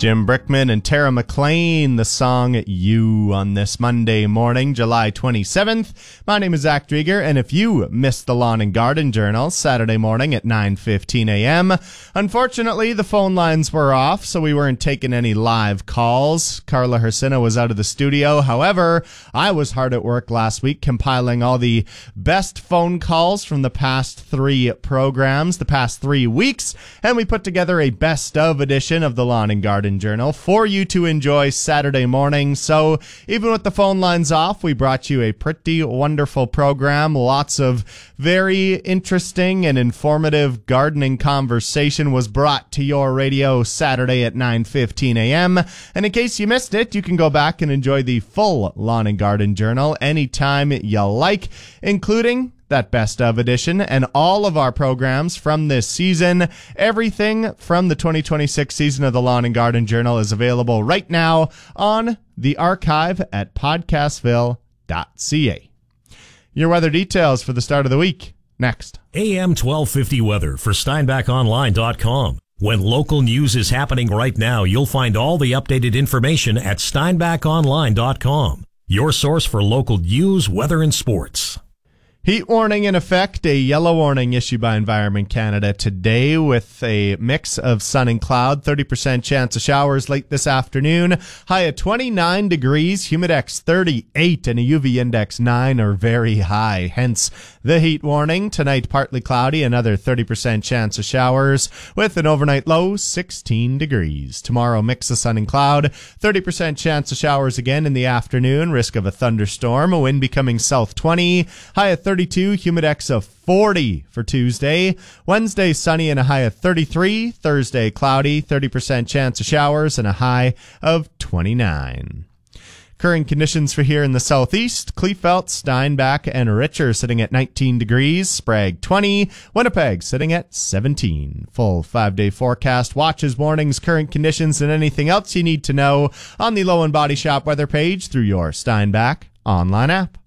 Jim Brickman and Tara McLean, the song You on this Monday morning, July 27th. My name is Zach Drieger, and if you missed the Lawn and Garden Journal Saturday morning at 9:15 a.m., unfortunately the phone lines were off, so we weren't taking any live calls. Carla Hersina was out of the studio. However, I was hard at work last week compiling all the best phone calls from the past 3 programs, the past 3 weeks, and we put together a best of edition of the Lawn and Garden Journal for you to enjoy Saturday morning. So even with the phone lines off, we brought you a pretty wonderful program. Lots of very interesting and informative gardening conversation was brought to your radio Saturday at 9:15 a.m. And in case you missed it, you can go back and enjoy the full Lawn and Garden Journal anytime you like, including that best of edition and all of our programs from this season. Everything from the 2026 season of the Lawn and Garden Journal is available right now on the archive at podcastville.ca. Your weather details for the start of the week next. AM 1250 weather for SteinbachOnline.com. When local news is happening right now, you'll find all the updated information at SteinbachOnline.com. Your source for local news, weather, and sports. Heat warning in effect, a yellow warning issued by Environment Canada today with a mix of sun and cloud, 30% chance of showers late this afternoon, high at 29 degrees, humidex 38 and a UV index 9 or very high, hence the heat warning. Tonight partly cloudy, another 30% chance of showers with an overnight low 16 degrees. Tomorrow mix of sun and cloud, 30% chance of showers again in the afternoon, risk of a thunderstorm, a wind becoming south 20, high at 32, humidex of 40 for Tuesday. Wednesday, sunny and a high of 33. Thursday, cloudy, 30% chance of showers and a high of 29. Current conditions for here in the southeast, Kleefeld, Steinbach, and Richer sitting at 19 degrees, Sprague 20, Winnipeg sitting at 17. Full 5-day forecast, watches, warnings, current conditions, and anything else you need to know on the Low and Body Shop weather page through your Steinbach online app.